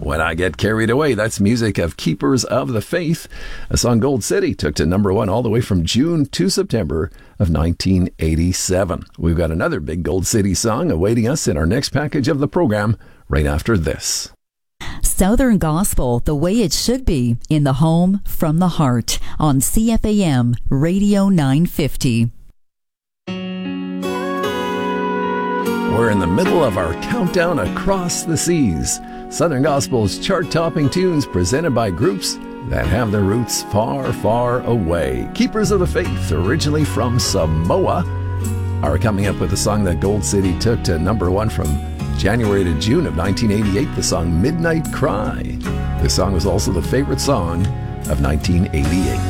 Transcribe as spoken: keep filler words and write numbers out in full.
When I Get Carried Away. That's music of Keepers of the Faith. A song Gold City took to number one all the way from June to September of nineteen eighty-seven. We've got another big Gold City song awaiting us in our next package of the program right after this. Southern Gospel, the way it should be, in the home, from the heart, on C F A M Radio nine fifty. We're in the middle of our countdown across the seas. Southern Gospel's chart-topping tunes presented by groups that have their roots far, far away. Keepers of the Faith, originally from Samoa, are coming up with a song that Gold City took to number one from January to June of nineteen eighty-eight, the song Midnight Cry. This song was also the favorite song of nineteen eighty-eight.